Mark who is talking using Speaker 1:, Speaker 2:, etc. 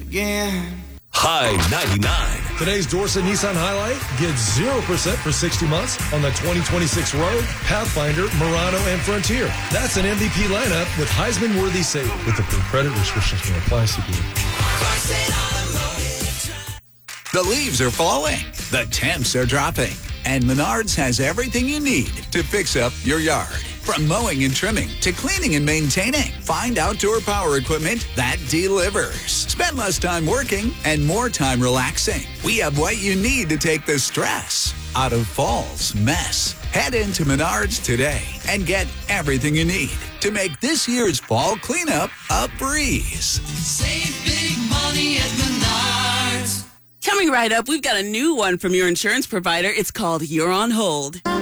Speaker 1: again.
Speaker 2: High 99.
Speaker 3: Today's Dorset Nissan Highlight gets 0% for 60 months on the 2026 Rogue, Pathfinder, Murano, and Frontier. That's an MVP lineup with Heisman-worthy savings. With approved credit restrictions may apply.
Speaker 4: The leaves are falling. The temps are dropping. And Menards has everything you need to fix up your yard. From mowing and trimming to cleaning and maintaining, find outdoor power equipment that delivers. Spend less time working and more time relaxing. We have what you need to take the stress out of fall's mess. Head into Menards today and get everything you need to make this year's fall cleanup a breeze.
Speaker 1: Save big money at Menards.
Speaker 5: Coming right up, we've got a new one from your insurance provider. It's called You're on Hold.